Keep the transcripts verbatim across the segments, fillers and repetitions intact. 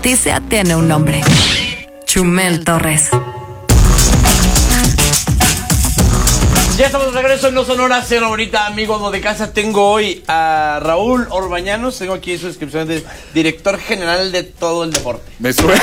noticia tiene un nombre. Chumel Torres. Ya estamos de regreso en No Sonora Cero. Bonita, amigos de casa. Tengo hoy a Raúl Orbañanos. Tengo aquí su descripción de director general de todo el deporte. Me suena.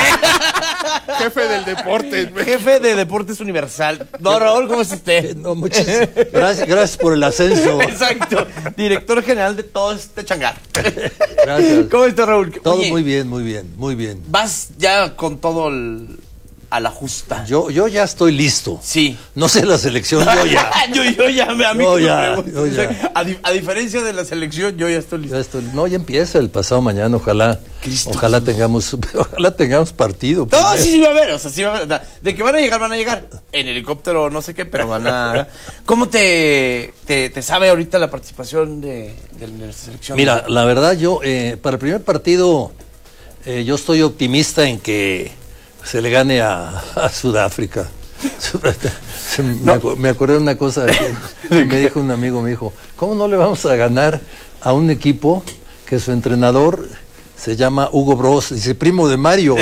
Jefe del deporte. Jefe de Deportes Universal. No, Raúl, ¿cómo es usted? No, muchas gracias, gracias por el ascenso. Exacto. Director general de todo este changar. Gracias. ¿Cómo está, Raúl? Todo Oye, muy bien, muy bien, muy bien. vas ya con todo el... a la justa. Yo, yo ya estoy listo. Sí. No sé la selección, yo ya. yo, yo ya, a mí Yo que me ya, preguntes, yo ya. A, di- a diferencia de la selección, yo ya estoy listo. Ya estoy, no, ya empieza el pasado mañana, ojalá. Cristo Ojalá Jesús. tengamos, ojalá tengamos partido. No, primero. sí, sí va a haber, o sea, sí va a haber. De que van a llegar, van a llegar. En helicóptero, no sé qué, pero van a... ¿Cómo te, te, te sabe ahorita la participación de, de la selección? Mira, la verdad yo, eh, para el primer partido, eh, yo estoy optimista en que se le gane a, a Sudáfrica. Se- me, No. acu- me acordé de una cosa que me dijo un amigo, me dijo, ¿cómo no le vamos a ganar a un equipo que su entrenador se llama Hugo Bros? Dice, primo de Mario.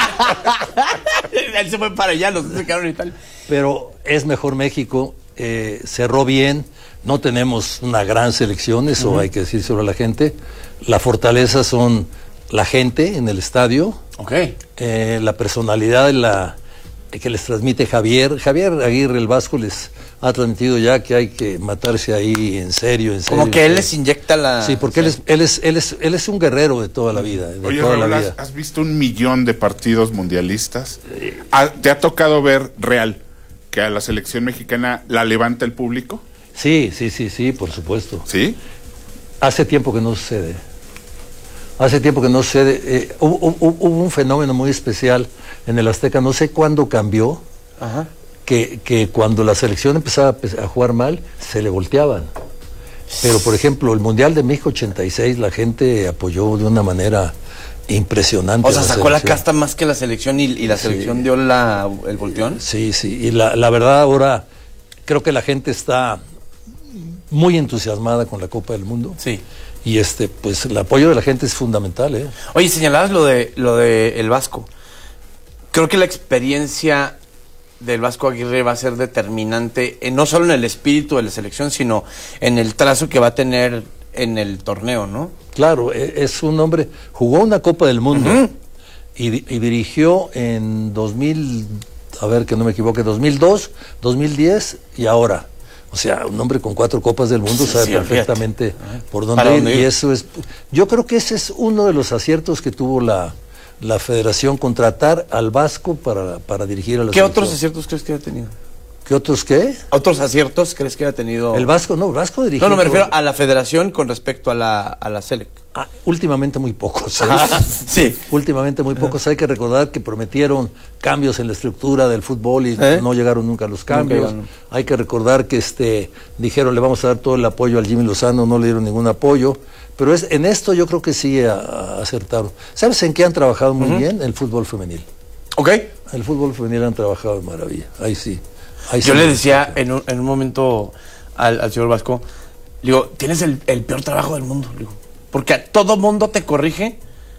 Él se fue para allá, los dos se quedaron y tal. Pero es mejor México, eh, cerró bien, no tenemos una gran selección, eso uh-huh. hay que decir sobre la gente. La fortaleza son la gente en el estadio, Ok. eh, la personalidad la, eh, que les transmite Javier. Javier Aguirre, el Vasco, les ha transmitido ya que hay que matarse ahí en serio, en serio. Como que él en les serio. inyecta la... Sí, porque él es, él es, él es, él es un guerrero de toda la vida, de Oye, toda Raúl, la ¿has, vida. has visto un millón de partidos mundialistas? ¿Ha- ¿Te ha tocado ver real que a la selección mexicana la levanta el público? Sí, sí, sí, sí, por supuesto. ¿Sí? Hace tiempo que no sucede. Hace tiempo que no sucede. Eh, hubo, hubo, hubo un fenómeno muy especial en el Azteca, no sé cuándo cambió, Ajá. que, que cuando la selección empezaba a, pe- a jugar mal, se le volteaban. Pero, por ejemplo, el Mundial de México ochenta y seis, la gente apoyó de una manera impresionante. O sea, a sacó la selección. casta más que la selección y, y la selección Sí. dio la, el volteón. Sí, sí, y la, la verdad ahora creo que la gente está muy entusiasmada con la Copa del Mundo. Sí. Y este, pues el apoyo de la gente es fundamental, ¿eh? Oye, señalabas lo de lo de el Vasco. Creo que la experiencia del Vasco Aguirre va a ser determinante, en, no solo en el espíritu de la selección, sino en el trazo que va a tener en el torneo, ¿no? Claro, e- es un hombre, jugó una Copa del Mundo Ujú. y, di- y dirigió en dos mil, a ver que no me equivoque, dos mil dos, dos mil diez y ahora. O sea, un hombre con cuatro Copas del Mundo Sí, sabe sí, perfectamente fíjate. por dónde Para ir, dónde y ir. eso es, yo creo que ese es uno de los aciertos que tuvo la, la Federación, contratar al Vasco para, para dirigir a la ¿Qué selección. otros aciertos crees que ha tenido? ¿Qué otros qué? ¿Otros aciertos crees que ha tenido? El Vasco, no, el Vasco dirigió. No, no, me todo- refiero a la federación con respecto a la, a la Selec. Ah, últimamente muy pocos. ¿eh? Sí. Últimamente muy pocos. Hay que recordar que prometieron cambios en la estructura del fútbol y ¿Eh? no llegaron nunca los cambios. llegaron. Hay que recordar que este dijeron le vamos a dar todo el apoyo al Jimmy Lozano, no le dieron ningún apoyo. Pero es, en esto yo creo que sí a- a- acertaron. ¿Sabes en qué han trabajado muy bien? El fútbol femenil. ¿Ok? El fútbol femenil han trabajado de maravilla. Ahí sí. Ahí Yo sí. le decía en un, en un momento al, al señor Vasco, le digo, tienes el, el peor trabajo del mundo, le digo, porque a todo mundo te corrige,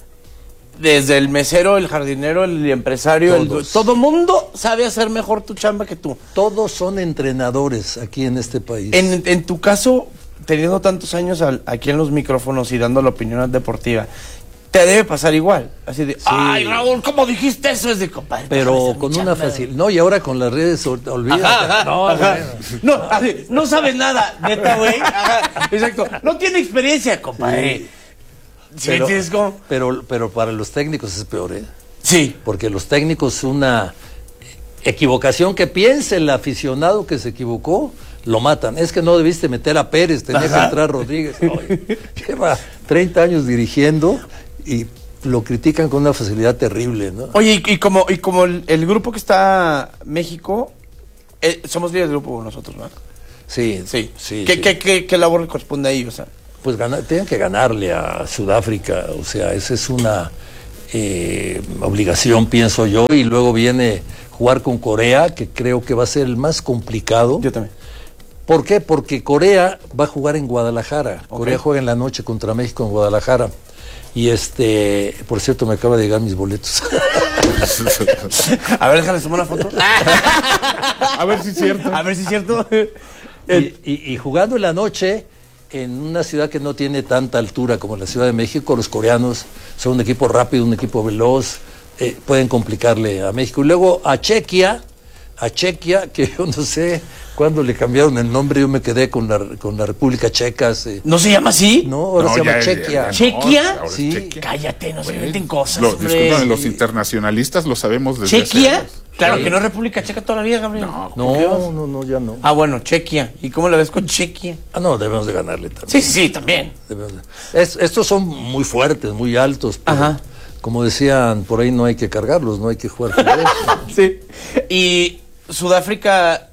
desde el mesero, el jardinero, el empresario, el, Todos. todo mundo sabe hacer mejor tu chamba que tú. Todos son entrenadores aquí en este país. En, en tu caso, teniendo tantos años al- aquí en los micrófonos y dando la opinión deportiva, te debe pasar igual. Así de, ay, Raúl, ¿cómo dijiste eso? Es de compadre. Pero déjame hacer con mi una chamba". facilidad. No, y ahora con las redes, ol- olvídate. Ajá, ajá, no, ajá. bueno. No, así, no sabes nada, neta, güey. Ajá, exacto. No tiene experiencia, compadre. ¿Sí me Pero, entiendes cómo? pero, pero para los técnicos es peor, ¿eh? Sí. Porque los técnicos, una equivocación que piense el aficionado que se equivocó, lo matan. Es que no debiste meter a Pérez, tenía Ajá. que entrar Rodríguez. Oye, lleva treinta años dirigiendo y lo critican con una facilidad terrible, ¿no? Oye, y, y como, y como el, el grupo que está México, eh, somos líderes de grupo nosotros, ¿no? Sí, Sí. sí. ¿Qué, sí. qué, qué, qué labor le corresponde ahí? O sea, Pues gana- tienen que ganarle a Sudáfrica, o sea, esa es una eh, obligación, pienso yo, y luego viene jugar con Corea, que creo que va a ser el más complicado. yo también. ¿Por qué? Porque Corea va a jugar en Guadalajara. Ok. Corea juega en la noche contra México en Guadalajara. Y este, por cierto, me acaba de llegar mis boletos. A ver, déjale tomar una foto. A ver si es cierto. A ver si es cierto. y, y, y jugando en la noche, en una ciudad que no tiene tanta altura como la Ciudad de México, los coreanos son un equipo rápido, un equipo veloz, eh, pueden complicarle a México. Y luego a Chequia, a Chequia, que yo no sé cuándo le cambiaron el nombre, yo me quedé con la, con la República Checa. Se, ¿No se llama así? no, ahora No, se llama ya- Chequia. ya- ya no, ¿Chequia? ahora es Sí. Chequia. Cállate, no se inventen cosas. Lo- hombre. discúlpame, los internacionalistas lo sabemos desde hace ¿Chequia? años. Claro Sí. que no es República Checa todavía, Gabriel. No. No, no, no, ya no. Ah, bueno, Chequia. ¿Y cómo la ves con Chequia? Ah, no, debemos de ganarle también. Sí, sí, sí, también. Debemos de- Es- estos son muy fuertes, muy altos, pero Ajá. como decían, por ahí no hay que cargarlos, no hay que jugar con ellos. Sí. Y Sudáfrica,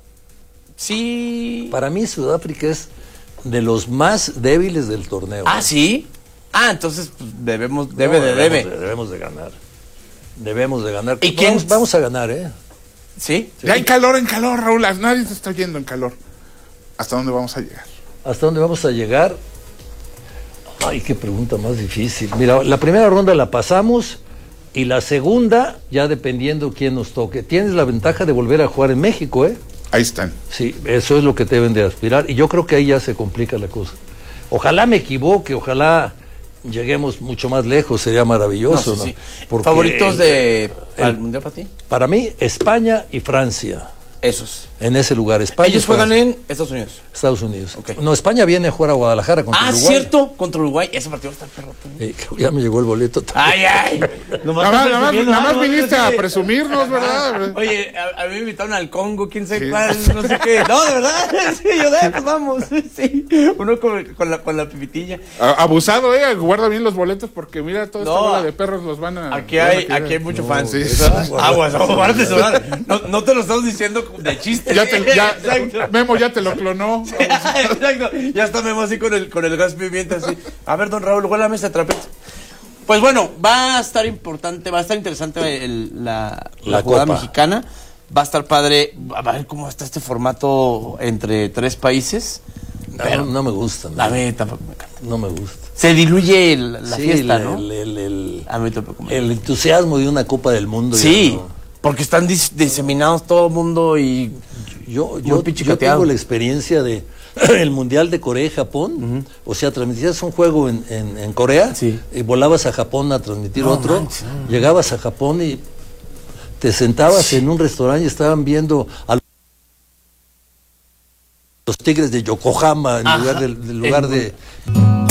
sí. Para mí Sudáfrica es de los más débiles del torneo. Ah, sí. Ah, entonces pues, debemos, debe No, de debemos debe. de- debemos de ganar. Debemos de ganar. ¿Y quién- Vamos, vamos a ganar, ¿eh? ¿Sí? Ya hay calor en calor, Raúl. Nadie se está yendo en calor. ¿Hasta dónde vamos a llegar? ¿Hasta dónde vamos a llegar? Ay, qué pregunta más difícil. Mira, la primera ronda la pasamos y la segunda, ya dependiendo quién nos toque. Tienes la ventaja de volver a jugar en México, ¿eh? Ahí están. Sí, eso es lo que deben de aspirar y yo creo que ahí ya se complica la cosa. Ojalá me equivoque, ojalá lleguemos mucho más lejos, sería maravilloso, No, ¿no? sí, sí. Porque ¿Favoritos de el- al mundial para ti? Para mí, España y Francia, Esos. en ese lugar. España Ellos y juegan Francia. en Estados Unidos. Estados Unidos. Ok. No, España viene a jugar a Guadalajara contra Ah, Uruguay. cierto, contra Uruguay. Ese partido está perro. Eh, ya me llegó el boleto. Ay, ay. Nada más, nada más, nada más viniste a presumirnos, ¿verdad? Oye, a, a mí me invitaron al Congo, quién sabe Sí. cuál, no sé qué. No, de verdad. Sí, yo de, pues vamos. Sí. Uno con, con, la, con la pipitilla. A- Abusado, eh. Guarda bien los boletos porque mira, toda esta No. bola de perros los van a. Aquí van a hay, querer. aquí hay mucho No, fans. sí. Aguas, aguas, de sonar. No, no te lo estamos diciendo de chiste. Ya te, ya, Exacto. Memo ya te lo clonó. Exacto. Ya está Memo así con el, con el gas pimienta así. A ver, don Raúl, huélame esa trapeza. Pues bueno, va a estar importante, va a estar interesante el- la, la, La jugada Copa. mexicana. Va a estar padre, a ver cómo está este formato entre tres países. No, Pero, no me gusta. No, a mí tampoco me encanta. no me gusta. Se diluye el- la Sí, fiesta, el, ¿no? el, el, el- A mí tampoco me el entusiasmo de una Copa del Mundo. ya Sí, no. porque están dis- diseminados todo el mundo y... Yo, Muy yo, yo pichicateado. tengo la experiencia de el Mundial de Corea y Japón. O sea, transmitías un juego en, en, en Corea Sí. y volabas a Japón a transmitir No otro. manches, no. Llegabas a Japón y te sentabas en un restaurante y estaban viendo a los Tigres de Yokohama en Ajá. lugar, del, del lugar En- de...